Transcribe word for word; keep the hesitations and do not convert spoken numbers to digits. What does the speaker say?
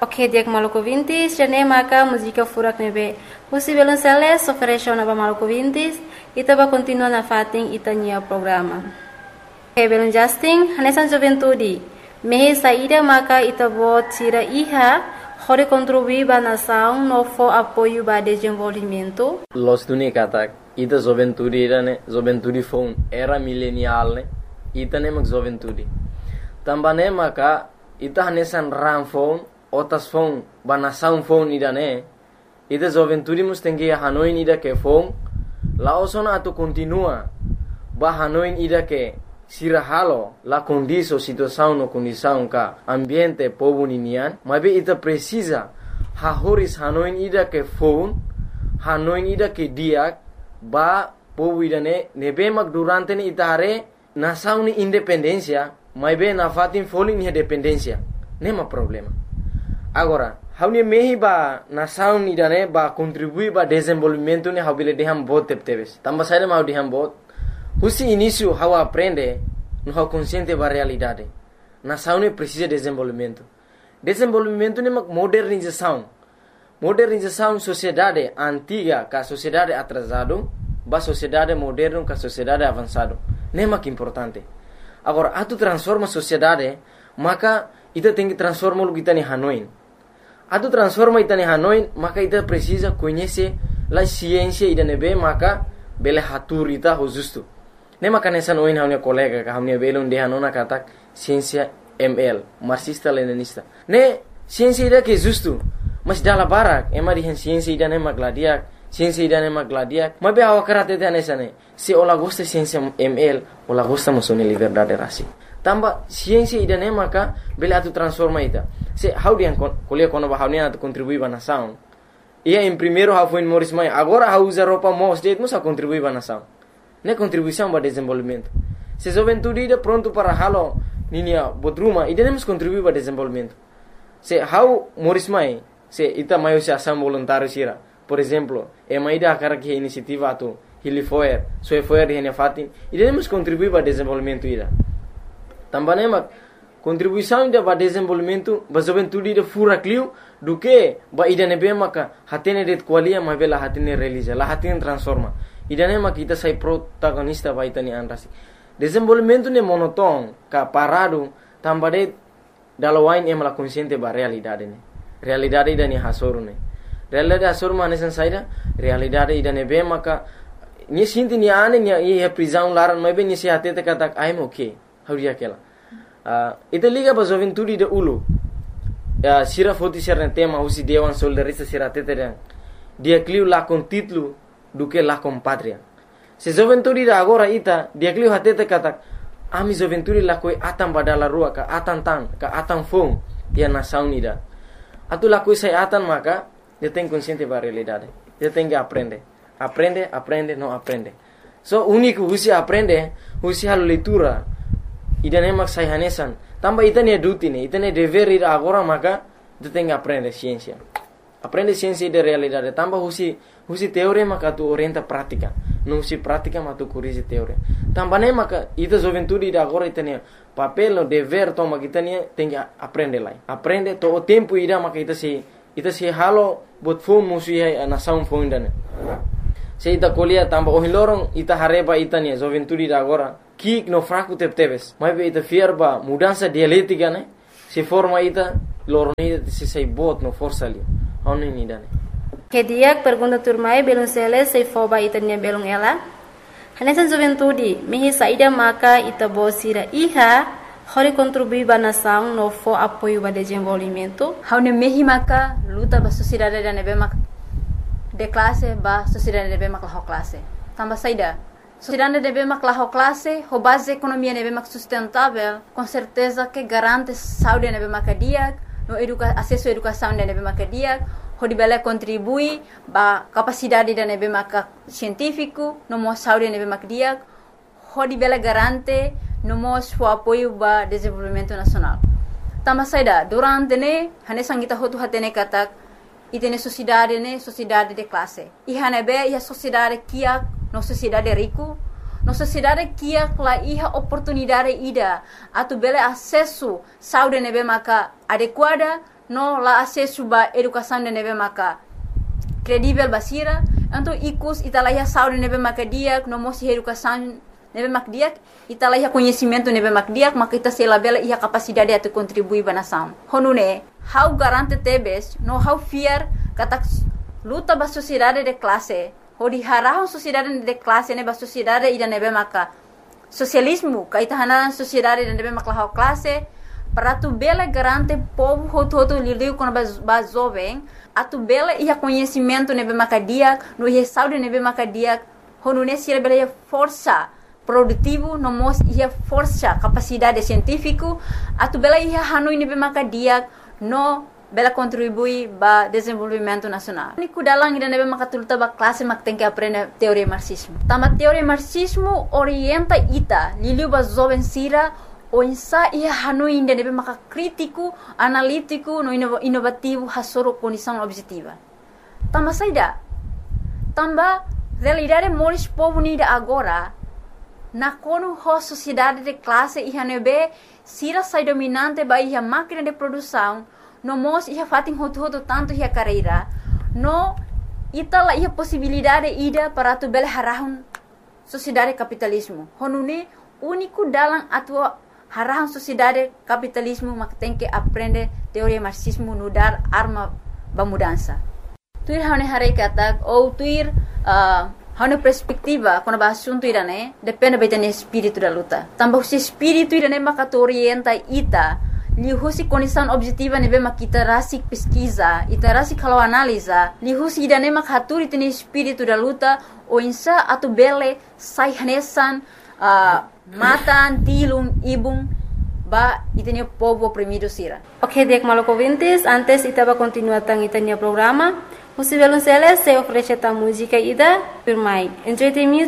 Ok, diak Maluku Vintis, jane maka música furak nebe. Husi belum seles, ofereção na Maluku Vintis, ita ba continua na fating ita nia programa. Ok, belum Justin, hanesan juventude. Mehe saída maka ita bo tira iha, hore contribuir ba nação no for apoio ba desenvolvimento. Los tuni katak, ita juventude ira ne, juventude phone era milenial ne, ita ne mak juventude. Tambane maka ita hanesan ram phone, otas phone ba nação phone ira ne, ita juventude mus tengi Hanoi ida ke phone, laosona atu continua ba Hanoi ida ke sirahalo la condiso situação no condição ka ambiente povo ninian, mas ita precisa ha horis Hanoi ida ke phone, Hanoi ida ke diak ba povo ida ne nebe mak durante ni ita hare nação ni independência, mas be na fatin foling ni dependência, nema problema. Agora, haune mehi ba nação ni dane ba contribuir ba desenvolvimento ni habile deham bot tepteves. Tamba saída mau deham bot. Husi início how aprende no how consciente ba realidade. Nação ni precisa desenvolvimento. Desenvolvimento ni mak modernização. Modernização sociedade antiga ka sociedade atrasado ba sociedade moderno ka sociedade avançado. Nem mak importante. Agora, atu transforma sociedade, maka ita tem que transformar o que está em Hanoi. Atu transforma ita em Hanoi, maka ita precisa conhecer a ciência ida nebe, maka bele hatur ita ho justo. Ne maka nessa noin hamnia colega, ka hamnia belon de Hanona katak ciência M L, marxista leninista. Ne ciência ida que justo, mas dala barak, ema di ciência ida ne magladiak, ciência ida ne magladiak, mas be awa karate te nessa ne. Se ola gosta ciência M L, ola gosta musone liberdade rasi. Tamba ciência ida ne maka bele atu transforma ita. Se how dia kuliah kono ba haunia atu contribui ba nação. Ia em primeiro how foi Morris Mai, agora how usa roupa mos de musa contribui ba nação. Ne contribuição ba desenvolvimento. Se juventude ida pronto para halo ninia bodruma, ida nemos contribui ba desenvolvimento. Se how Morris Mai, se ita maio se ação voluntário sira. Por exemplo, e mai da cara que iniciativa atu Hilifoer, so foer de fatin, ida nemos contribui ba desenvolvimento ida. Também mak contribuição ida ba desenvolvimento ba juventude ida fura clio do que ba ida nebe maka hatene det qualia ma bela hatene realiza la hatene transforma ida ne mak ita sai protagonista ba itani anrasi desenvolvimento ne monoton ka parado tambade dalawain em la consciente ba realidade ne realidade ida ni hasoru ne realidade hasoru mane san saida realidade ida nebe maka ni sinti ni ane ni e prisão laran ma be ni se hatete katak I'm okay how dia kela. Uh, ita liga ba juventude de ulu uh, sira foti sira tema usi dewan soldarista sira teteren dia clio la con titlu do que la com patria se juventude da agora ita dia clio hatete katak ami juventude la koi atam badala rua ka atan tan ka atam fom dia nação ida atu la koi sai atan maka dia tem consciente ba realidade dia tem que aprender aprende aprende não aprende so único usi aprende usi hal leitura ida ne mak sai hanesan tamba ita ne duty ne ita ne dever ida agora maka tu tem que aprender ciência aprende ciência de realidade tamba husi husi teoria maka tu orienta prática não husi prática mas tu corrige teoria tamba ne maka ita juventude ida agora ita ne papel no dever toma kita ne tem que aprender lá aprende to o tempo ida maka ita se ita se halo bot fom musi a nação fom ida ne se ita colia tamba o hilorong ita hareba ita ne juventude ida agora kik no fraco tepteves mas be ita fierba mudança dialética né se forma ita lornida se sai bot no força ali oni ni dane Que dia pergunta turmai belum sele se foba ita nia belum ela hanesan juventude mehi saída maka ita bosira iha hori contribuir ba nação no fo apoio ba desenvolvimento haune mehi maka luta ba sociedade da nebe mak de classe ba sociedade nebe mak la classe tamba saída sociedade nebe mak la classe ho base economia nebe mak sustentável com certeza que garante saúde nebe mak dia no educa acesso à educação nebe mak dia ho dibela contribui ba capacidade da nebe mak científico no mo saúde nebe mak dia ho dibela garante no mo o apoio ba desenvolvimento nacional tamba saída durante ne hane sangita ho tu hatene katak itene sociedade ne sociedade de classe e hanebe e a sociedade kia no sociedade rico no sociedade kia la iha oportunidade ida atu bele acesso saúde nebe maka adequada no la acesso ba educação de nebe maka credível basira, então icus italaya saúde nebe maka diak, no mosi educação nebe mak diak, italaya conhecimento nebe mak diak, maka ita sela bela ia capacidade atu contribui ba nação. Honune, how garante tebes, no how fear kata luta ba sociedade de classe, ho di harahon sociedade de classe ne ba sociedade ida nebe maka socialismo, kaita hanaran sociedade de nebe mak la classe, para tu bela garante povo hoto hoto lidiu com ba jovem, atu bela ia conhecimento nebe maka diak, no ia saúde nebe maka diak, honune sira bela ia força produtivo, no mos ia força capacidade científico, atu bela ia hanui nebe maka diak, no bela contribui ba desenvolvimento nacional. Ni kudalang ida nebe maka tuluta ba classe mak tem que aprender teoria marxismo. Tama teoria marxismo orienta ita liliu ba jovem sira o insa ia hanui ida nebe maka crítico, analítico, no inovativo hasoro condição objetiva. Tama saida. Tamba realidade moris povo nida agora na kono ho sociedade de classe ia nebe sira sai dominante ba ia máquina de produção, no mos ia fatin hoto hoto tanto ia carreira, no itala ia possibilidade ida para tu bela harahun sociedade capitalismo. Honune único dalam atua harahun sociedade capitalismo mak tem que aprender teoria marxismo no dar arma ba mudança. Tuir hane hare katak ou tuir uh, hane perspectiva quando ba assunto irane depende betane espírito da luta. Tambah se espírito irane mak orienta ita lihusi condição objetiva nebe mak kita rasik pesquisa, ita rasik kalau analisa, lihusi idane mak haturi tene espírito da luta o insa atu bele sai hanesan uh, matan tilum ibung ba itene povo oprimido sira. Ok, dek maloko ouvintes, antes itaba continuar tang itania programa. Musivelun Celes se oferece ta música ida, firmai. Enjoy the music.